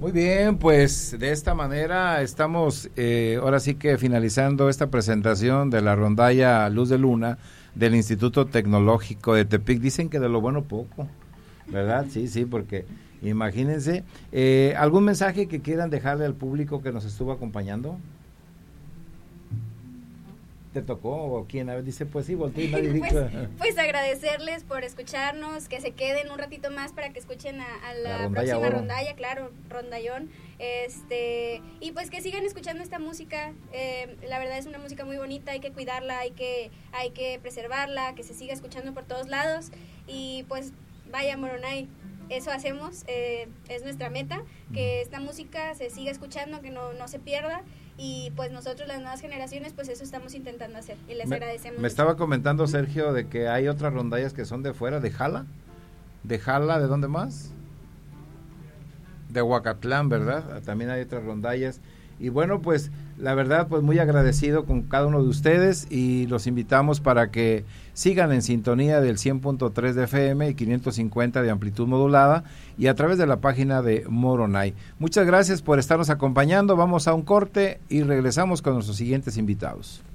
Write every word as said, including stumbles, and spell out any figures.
Muy bien, pues de esta manera estamos eh, ahora sí que finalizando esta presentación de la rondalla Luz de Luna del Instituto Tecnológico de Tepic. Dicen que de lo bueno poco, ¿verdad? Sí, sí, porque imagínense, eh, ¿algún mensaje que quieran dejarle al público que nos estuvo acompañando? ¿Te tocó o quién? A ver, dice, pues sí, volteé y nadie pues, dijo. pues agradecerles por escucharnos, que se queden un ratito más para que escuchen a, a la, La rondalla próxima oro. rondalla, claro, rondallón, este, y pues que sigan escuchando esta música. Eh, la verdad es una música muy bonita, hay que cuidarla, hay que, hay que preservarla, que se siga escuchando por todos lados, y pues vaya Moronay, eso hacemos, eh, es nuestra meta, que esta música se siga escuchando, que no, no se pierda. Y pues nosotros las nuevas generaciones pues eso estamos intentando hacer y les me, agradecemos. Me mucho. estaba comentando Sergio de que hay otras rondallas que son de fuera, de Jala, de Jala, ¿de dónde más? De Huacatlán, ¿verdad? También hay otras rondallas. Y bueno, pues la verdad, pues muy agradecido con cada uno de ustedes y los invitamos para que sigan en sintonía del cien punto tres de F M y quinientos cincuenta de amplitud modulada y a través de la página de Moronay. Muchas gracias por estarnos acompañando. Vamos a un corte y regresamos con nuestros siguientes invitados.